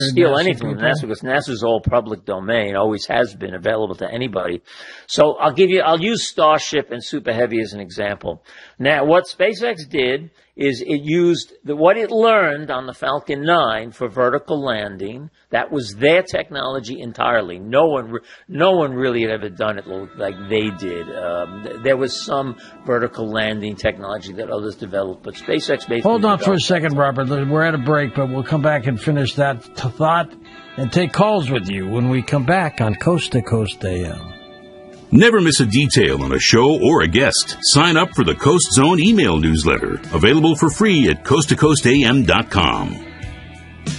steal anything from NASA because NASA's all public domain, always has been available to anybody. So I'll use Starship and Super Heavy as an example. Now, what SpaceX did is it used what it learned on the Falcon 9 for vertical landing. That was their technology entirely. No one really had ever done it like they did. There was some vertical landing technology that others developed, but SpaceX basically... Hold on for a second, Robert. We're at a break, but we'll come back and finish that thought and take calls with you when we come back on Coast to Coast AM. Never miss a detail on a show or a guest. Sign up for the Coast Zone email newsletter, available for free at coasttocoastam.com.